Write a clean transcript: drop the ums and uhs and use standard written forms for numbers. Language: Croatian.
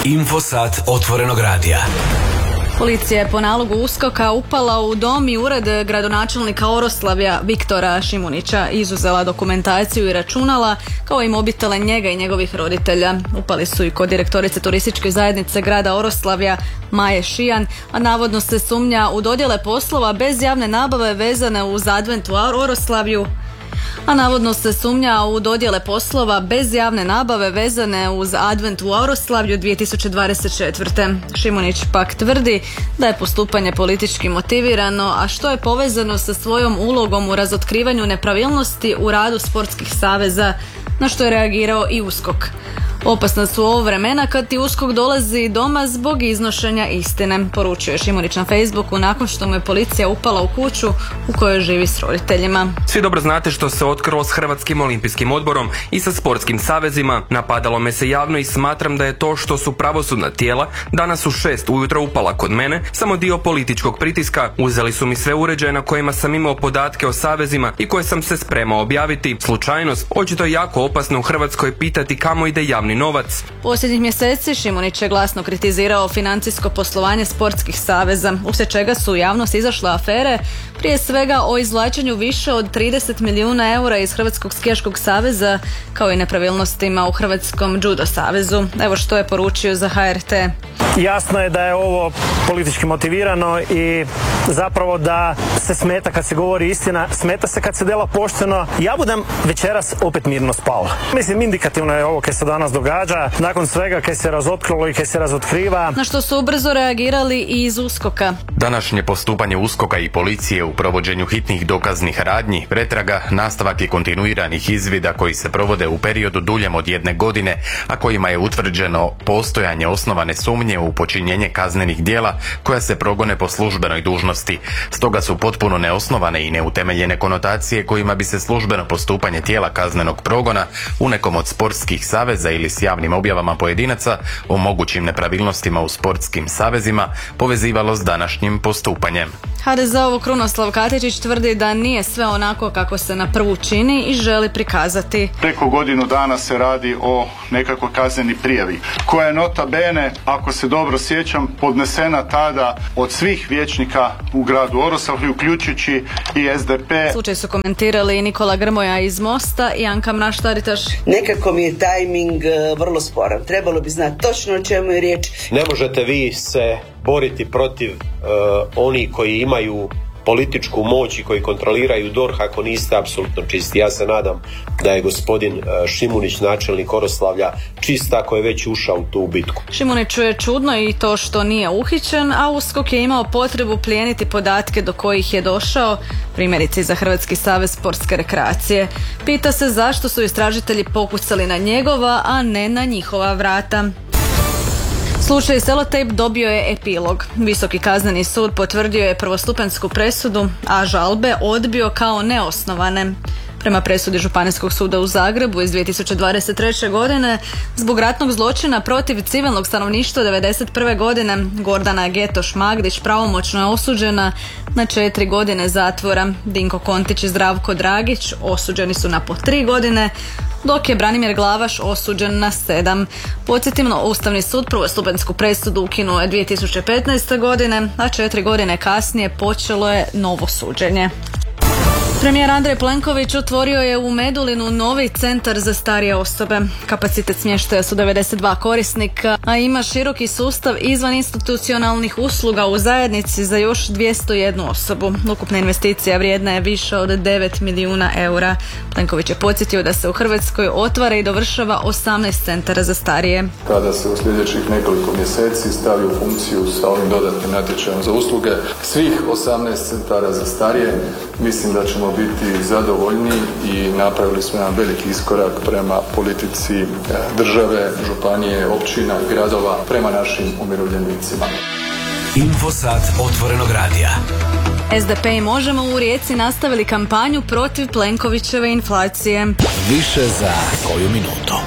Infosat otvorenog radija. Policija je po nalogu USKOK-a upala u dom i ured gradonačelnika Oroslavlja Viktora Šimunića, izuzela dokumentaciju i računala, kao i mobitele njega i njegovih roditelja. Upali su i kod direktorice turističke zajednice grada Oroslavlja Maje Šijan, a navodno se sumnja u dodjele poslova bez javne nabave vezane uz advent u Oroslavlju. Navodno se sumnja u dodjele poslova bez javne nabave vezane uz advent u Oroslavlju 2024. Šimunić pak tvrdi da je postupanje politički motivirano, a što je povezano sa svojom ulogom u razotkrivanju nepravilnosti u radu sportskih saveza, na što je reagirao i USKOK. Opasna su ovo vremena kad ti USKOK dolazi doma zbog iznošenja istine, poručuje Šimunić na Facebooku nakon što mu je policija upala u kuću u kojoj živi s roditeljima. Svi dobro znate što se otkrilo s Hrvatskim olimpijskim odborom i sa sportskim savezima. Napadalo me se javno i smatram da je to što su pravosudna tijela danas u 6 ujutro upala kod mene samo dio političkog pritiska. Uzeli su mi sve uređaje na kojima sam imao podatke o savezima i koje sam se spremao objaviti. Slučajnost, očito je jako opasno u Hrvatskoj pitati kamo ide javni novac. Posljednjih mjeseci Šimunić je glasno kritizirao financijsko poslovanje sportskih saveza, uslijed čega su u javnost izašle afere, prije svega o izvlačenju više od 30 milijuna eura iz Hrvatskog skijaškog saveza, kao i nepravilnostima u Hrvatskom judo savezu. Evo što je poručio za HRT. Jasno je da je ovo politički motivirano i zapravo da se smeta kad se govori istina, smeta se kad se dela pošteno. Ja budem večeras opet mirno spao. Mislim, indikativno je ovo kaj se danas događa, nakon svega kaj se razotkrilo i kaj se razotkriva. Na što su ubrzo reagirali i iz USKOK-a. Današnje postupanje USKOK-a i policije u provođenju hitnih dokaznih radnji, pretraga, nastavak i kontinuiranih izvida koji se provode u periodu duljem od 1 godine, a kojima je utvrđeno postojanje osnovane sumnje u počinjenje kaznenih djela koja se progone po službenoj dužnosti. Stoga su potpuno neosnovane i neutemeljene konotacije kojima bi se službeno postupanje tijela kaznenog progona u nekom od sportskih saveza ili s javnim objavama pojedinaca o mogućim nepravilnostima u sportskim savezima povezivalo s današnjim postupanjem. HDZ-ov Krunoslav Katičić tvrdi da nije sve onako kako se na prvu čini i želi prikazati. Preko godinu dana se radi o nekakvoj kazneni prijavi, koja je nota bene, ako se dobro sjećam, podnesena tada od svih vijećnika u gradu Oroslavlju, uključujući i SDP. Slučaj su komentirali i Nikola Grmoja iz Mosta i Anka Mrak-Taritaš. Nekako mi je tajming vrlo sporan. Trebalo bi znati točno o čemu je riječ. Ne možete vi se boriti protiv onih koji imaju političku moć i koji kontroliraju DORH ako niste apsolutno čisti. Ja se nadam da je gospodin Šimunić, načelnik Oroslavlja, čist ako je već ušao u tu bitku. Šimuniću je čudno i to što nije uhićen, a USKOK je imao potrebu plijeniti podatke do kojih je došao, primjerice za Hrvatski savez sportske rekreacije. Pita se zašto su istražitelji pokucali na njegova, a ne na njihova vrata. Slučaj Selotejp dobio je epilog. Visoki kazneni sud potvrdio je prvostupensku presudu, a žalbe odbio kao neosnovane. Prema presudi Županijskog suda u Zagrebu iz 2023. godine, zbog ratnog zločina protiv civilnog stanovništva 1991. godine, Gordana Getoš Magdić pravomoćno je osuđena na 4 godine zatvora. Dinko Kontić i Zdravko Dragić osuđeni su na po 3 godine, dok je Branimir Glavaš osuđen na 7. Podsjetimo, Ustavni sud prvostupensku presudu ukinuo je 2015. godine, a 4 godine kasnije počelo je novo suđenje. Premijer Andrej Plenković otvorio je u Medulinu novi centar za starije osobe. Kapacitet smještaja su 92 korisnika, a ima široki sustav izvaninstitucionalnih usluga u zajednici za još 201 osobu. Ukupna investicija vrijedna je više od 9 milijuna eura. Plenković je podsjetio da se u Hrvatskoj otvara i dovršava 18 centara za starije. Kada se u sljedećih nekoliko mjeseci stavi u funkciju sa ovim dodatnim natječajem za usluge svih 18 centara za starije, mislim da ćemo biti zadovoljni i napravili smo jedan veliki iskorak prema politici države, županije, općina i gradova prema našim umirovljenicima. Infosat otvorenog radija. SDP i Možemo u Rijeci nastavili kampanju protiv Plenkovićeve inflacije. Više za koju minutu.